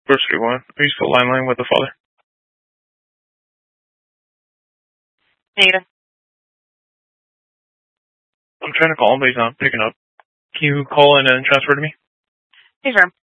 Grocery One. Are you still line with the father? Ada. I'm trying to call him, but he's not picking up. Can you call in and transfer to me? Hey, sir.